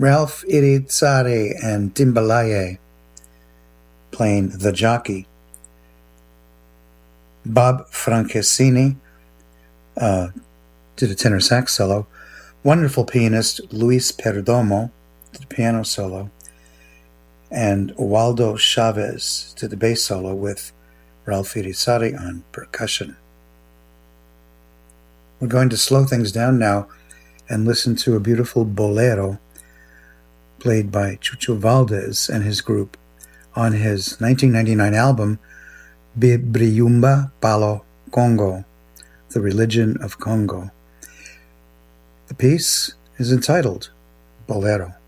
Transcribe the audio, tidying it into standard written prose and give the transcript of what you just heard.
Ralph Irizarry and Timbalaye playing the jockey. Bob Franchesini did a tenor sax solo. Wonderful pianist Luis Perdomo did a piano solo. And Waldo Chavez did the bass solo with Ralph Irizarry on percussion. We're going to slow things down now and listen to a beautiful bolero played by Chucho Valdez and his group on his 1999 album Briyumba Palo Congo, The Religion of Congo. The piece is entitled Bolero.